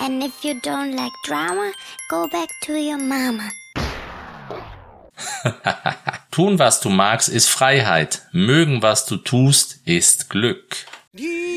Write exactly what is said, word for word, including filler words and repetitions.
And if you don't like drama, go back to your mama. Tun, was du magst, ist Freiheit. Mögen, was du tust, ist Glück.